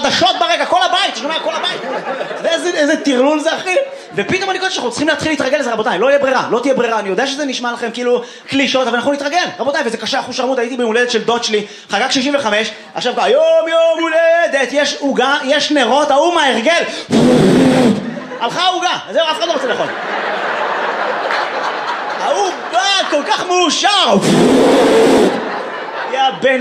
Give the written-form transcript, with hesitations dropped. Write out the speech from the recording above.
חדשות ברקע, כל הבית, אתה שומע כל הבית. איזה טרלול זה, אחי. ופתאום אני קודם שאנחנו צריכים להתחיל להתרגל לזה, רבותיי, לא יהיה ברירה, לא תהיה ברירה, אני יודע שזה נשמע לכם כאילו קלישות, אבל אנחנו נתרגל, רבותיי, וזה קשה, אחוז שרמוט, הייתי בהולדת של דוד שלי, חגג 65, עכשיו היום יום הולדת, יש עוגה, יש נרות, ההוא מההרגל, הלכה העוגה, זהו, אף אחד לא רוצה לאכול. ההוא בא כל כך מאושר, יא בן